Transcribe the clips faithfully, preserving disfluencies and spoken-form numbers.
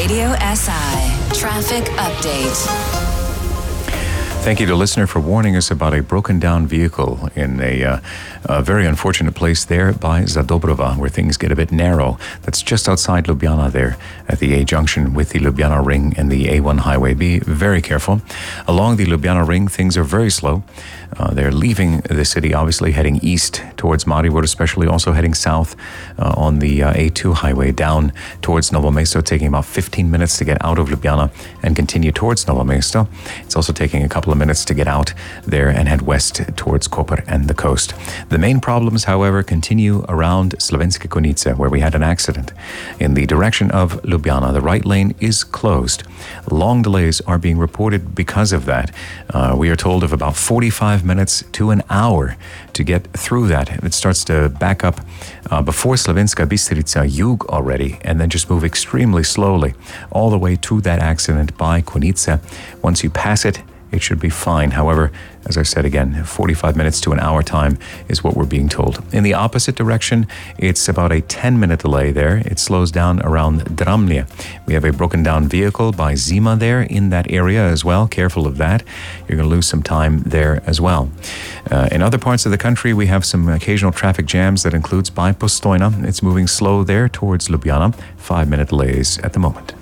Radio S I Traffic Update. Thank you to listener for warning us about a broken down vehicle in a, uh, a very unfortunate place there by Zadobrova, where things get a bit narrow. That's just outside Ljubljana there at the A junction with the Ljubljana Ring and the A one highway. Be very careful. Along the Ljubljana Ring, things are very slow. Uh, they're leaving the city, obviously heading east towards Maribor, especially also heading south uh, on the uh, A two highway down towards Novo Mesto, taking about fifteen minutes to get out of Ljubljana and continue towards Novo Mesto. It's also taking a couple of minutes to get out there and head west towards Koper and the coast. The main problems, however, continue around Slovenske Konjice, where we had an accident. In the direction of Ljubljana, the right lane is closed. Long delays are being reported because of that. Uh, we are told of about forty-five minutes to an hour to get through that. It starts to back up uh, before Slovenska Bistrica Jug already, and then just move extremely slowly all the way to that accident by Konjice. Once you pass it, it should be fine. However, as I said again, forty-five minutes to an hour time is what we're being told. In the opposite direction, it's about a ten minute delay there. It slows down around Dramlje. We have a broken down vehicle by Zima there in that area as well. Careful of that. You're going to lose some time there as well. Uh, in other parts of the country, we have some occasional traffic jams that includes by Postojna. It's moving slow there towards Ljubljana. Five minute delays at the moment.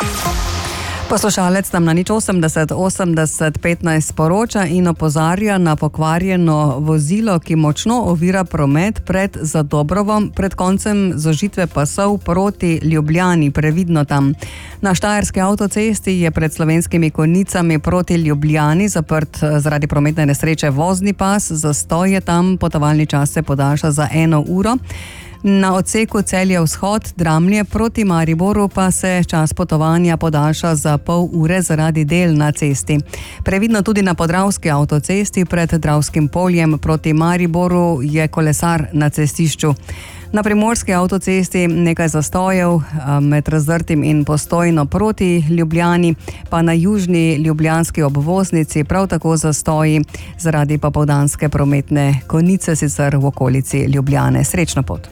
Poslušalec nam na nič osemdeset osemdeset petnajst sporoča in opozarja na pokvarjeno vozilo, ki močno ovira promet pred Zadobrovom, pred koncem zožitve pasov proti Ljubljani, previdno tam. Na Štajerski avtocesti je pred Slovenskimi Konjicami proti Ljubljani zaprt zaradi prometne nesreče vozni pas, zastoj je tam, potovalni čas se podaljša za eno uro. Na odseku Celje vzhod Dramlje proti Mariboru pa se čas potovanja podaljša za pol ure zaradi del na cesti. Previdno tudi na Podravski avtocesti pred Dravskim poljem proti Mariboru je kolesar na cestišču. Na Primorski avtocesti nekaj zastojev med Razdrtim in Postojno proti Ljubljani, pa na južni ljubljanski obvoznici prav tako zastoji zaradi popoldanske prometne konice, sicer v okolici Ljubljane. Srečno pot.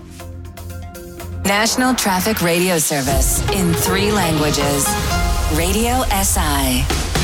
National Traffic Radio Service in three languages. Radio S I.